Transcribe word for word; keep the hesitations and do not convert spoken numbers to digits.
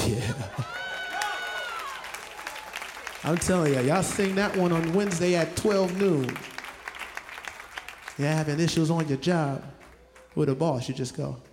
Yeah. I'm telling you, y'all sing that one on Wednesday at twelve noon. You're having issues on your job with a boss, you just go.